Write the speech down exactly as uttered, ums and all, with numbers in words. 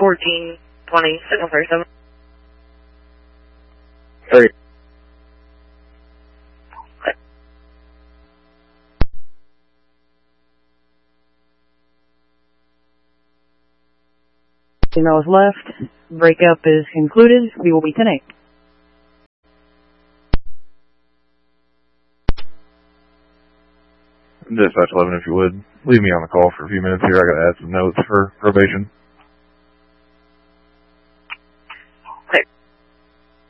fourteen twenty, signal thirty-seven. thirty. Zero is left. Breakup is concluded. We will be ten eight. Dispatch eleven, if you would, leave me on the call for a few minutes here. I got to add some notes for probation.